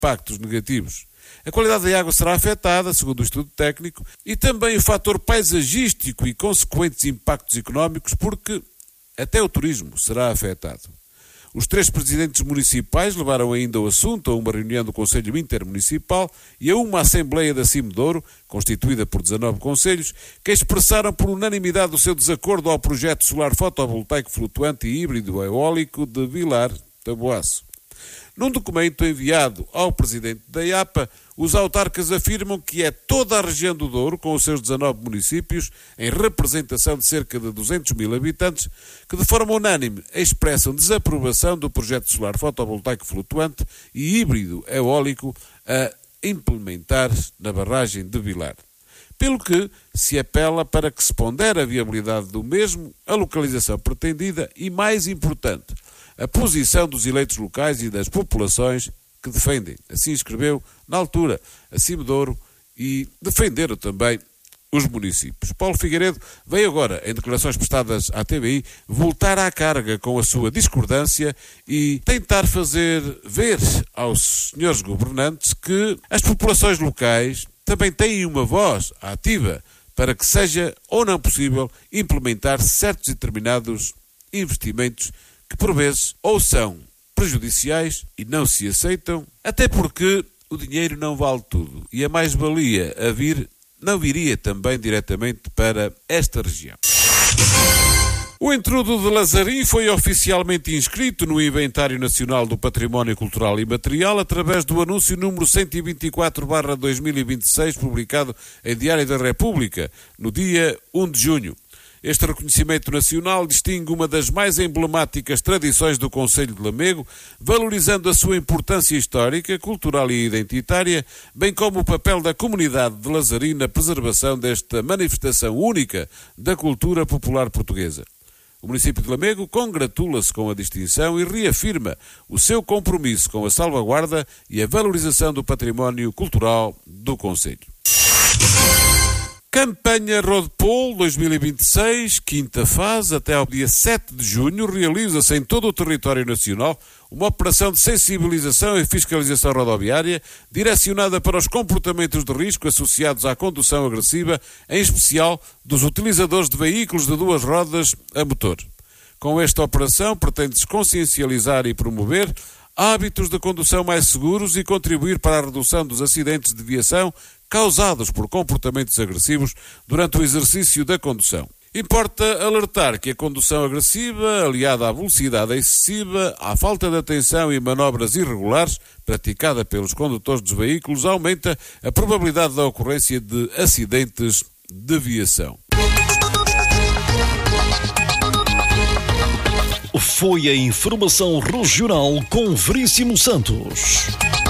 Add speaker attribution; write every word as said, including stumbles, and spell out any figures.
Speaker 1: impactos negativos. A qualidade da água será afetada, segundo o estudo técnico, e também o fator paisagístico e consequentes impactos económicos, porque até o turismo será afetado. Os três presidentes municipais levaram ainda o assunto a uma reunião do Conselho Intermunicipal e a uma Assembleia da Cimedouro, constituída por dezanove concelhos, que expressaram por unanimidade o seu desacordo ao projeto solar fotovoltaico flutuante e híbrido eólico de Vilar Taboaço. Num documento enviado ao presidente da I A P A, os autarcas afirmam que é toda a região do Douro, com os seus dezanove municípios, em representação de cerca de duzentos mil habitantes, que de forma unânime expressam desaprovação do projeto solar fotovoltaico flutuante e híbrido eólico a implementar na barragem de Vilar. Pelo que se apela para que se pondere a viabilidade do mesmo, a localização pretendida e, mais importante, a posição dos eleitos locais e das populações que defendem. Assim escreveu, na altura, a Cimedouro e defenderam também os municípios. Paulo Figueiredo veio agora, em declarações prestadas à T V I, voltar à carga com a sua discordância e tentar fazer ver aos senhores governantes que as populações locais também têm uma voz ativa para que seja ou não possível implementar certos e determinados investimentos que por vezes ou são prejudiciais e não se aceitam, até porque o dinheiro não vale tudo e a mais-valia a vir não viria também diretamente para esta região. O entrudo de Lazarim foi oficialmente inscrito no Inventário Nacional do Património Cultural e Material através do anúncio número cento e vinte e quatro barra dois mil e vinte e seis, publicado em Diário da República, no dia um de junho. Este reconhecimento nacional distingue uma das mais emblemáticas tradições do Concelho de Lamego, valorizando a sua importância histórica, cultural e identitária, bem como o papel da comunidade de Lazarim na preservação desta manifestação única da cultura popular portuguesa. O município de Lamego congratula-se com a distinção e reafirma o seu compromisso com a salvaguarda e a valorização do património cultural do concelho. Campanha Rodpol dois mil e vinte e seis, quinta fase, até ao dia sete de junho, realiza-se em todo o território nacional uma operação de sensibilização e fiscalização rodoviária direcionada para os comportamentos de risco associados à condução agressiva, em especial dos utilizadores de veículos de duas rodas a motor. Com esta operação, pretende-se consciencializar e promover hábitos de condução mais seguros e contribuir para a redução dos acidentes de viação causados por comportamentos agressivos durante o exercício da condução. Importa alertar que a condução agressiva, aliada à velocidade excessiva, à falta de atenção e manobras irregulares praticada pelos condutores dos veículos, aumenta a probabilidade da ocorrência de acidentes de viação.
Speaker 2: Foi a informação regional com Veríssimo Santos.